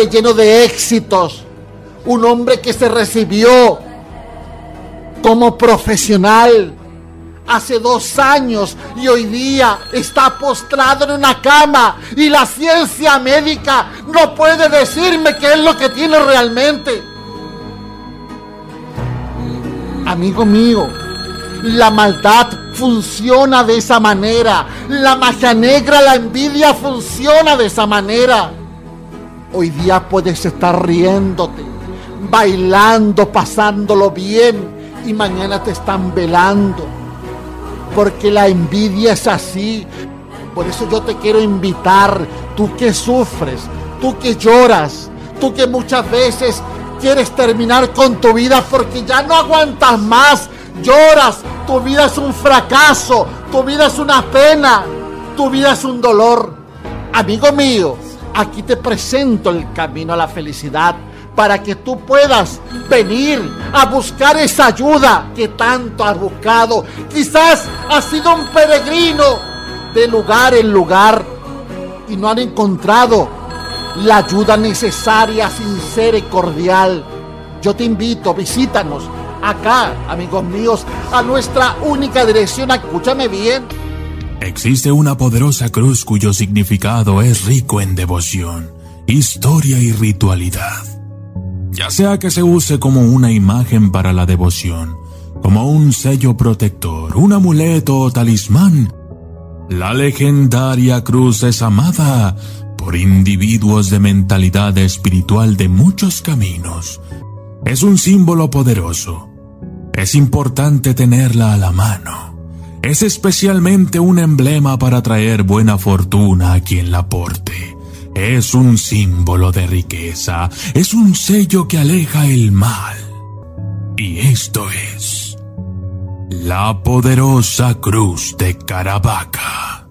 hombre lleno de éxitos, un hombre que se recibió como profesional hace 2 años y hoy día está postrado en una cama y la ciencia médica no puede decirme qué es lo que tiene realmente. Amigo mío, la maldad funciona de esa manera, la magia negra, la envidia funciona de esa manera. Hoy día puedes estar riéndote, bailando, pasándolo bien, y mañana te están velando, porque la envidia es así. Por eso yo te quiero invitar, tú que sufres, tú que lloras, tú que muchas veces quieres terminar con tu vida porque ya no aguantas más, lloras, tu vida es un fracaso, tu vida es una pena, tu vida es un dolor. Amigo mío, aquí te presento el camino a la felicidad para que tú puedas venir a buscar esa ayuda que tanto has buscado. Quizás has sido un peregrino de lugar en lugar y no han encontrado la ayuda necesaria, sincera y cordial. Yo te invito, visítanos acá, amigos míos, a nuestra única dirección. Escúchame bien. Existe una poderosa cruz cuyo significado es rico en devoción, historia y ritualidad. Ya sea que se use como una imagen para la devoción, como un sello protector, un amuleto o talismán, la legendaria cruz es amada por individuos de mentalidad espiritual de muchos caminos. Es un símbolo poderoso. Es importante tenerla a la mano. Es especialmente un emblema para traer buena fortuna a quien la porte. Es un símbolo de riqueza. Es un sello que aleja el mal. Y esto es la poderosa cruz de Caravaca.